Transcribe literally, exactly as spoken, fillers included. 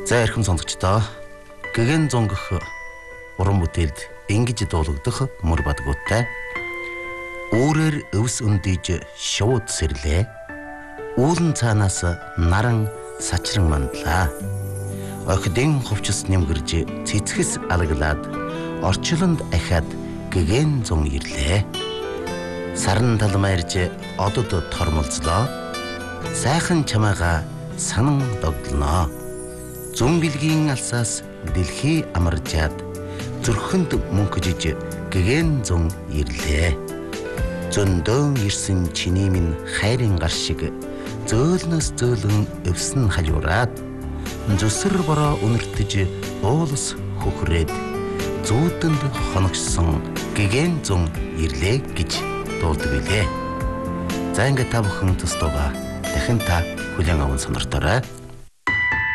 За эрхэм сонсогчдоо гэгэн зонгох уран бүтээлд ингэж дуулагдах мөр бадгуудтай өөрөөр өвс өндийж шууд сэрлээ үүлэн цаанаас наран сачран мандлаа охидын хувцас нэмгэрж цэцгэс алаглаад орчлонд ахаад гэгэн зон ирлээ саран талмайрж одод тормолцлоо сайхан чамаага санан догдлоо зүүн билгийн алсаас дэлхий амарчаад зүрхэнд мөнхөжиж гэгэн зон ирлээ зөндөөн ирсэн чиний минь хайрын гар шиг зөөлнөс зөөлөн өвсөн хажуураад зүсэр бороо үнэртэж уулс хөхрээд зүүдэнд хоногсон гэгэн зон ирлээ гэж дуулдаг билээ. За ингээд та бүхэн төстөөгөө дахин та хүлээн аван сонирторой.